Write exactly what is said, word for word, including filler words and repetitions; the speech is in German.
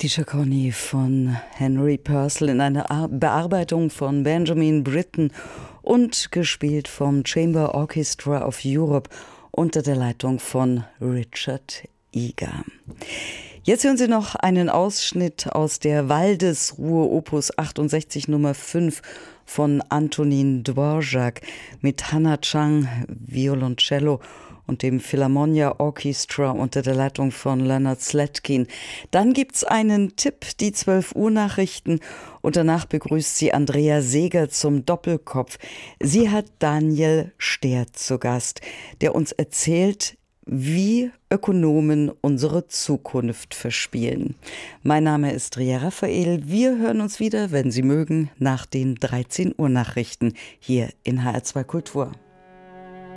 Teacher Connie von Henry Purcell in einer Bearbeitung von Benjamin Britten und gespielt vom Chamber Orchestra of Europe unter der Leitung von Richard Eager. Jetzt hören Sie noch einen Ausschnitt aus der Waldesruhe Opus achtundsechzig Nummer fünf von Antonin Dvorak mit Hannah Chang, Violoncello und dem Philharmonia Orchestra unter der Leitung von Leonard Slatkin. Dann gibt's einen Tipp, die zwölf Uhr Nachrichten, und danach begrüßt sie Andrea Seeger zum Doppelkopf. Sie hat Daniel Stert zu Gast, der uns erzählt, wie Ökonomen unsere Zukunft verspielen. Mein Name ist Ria Raphael. Wir hören uns wieder, wenn Sie mögen, nach den dreizehn Uhr Nachrichten hier in H R zwei Kultur.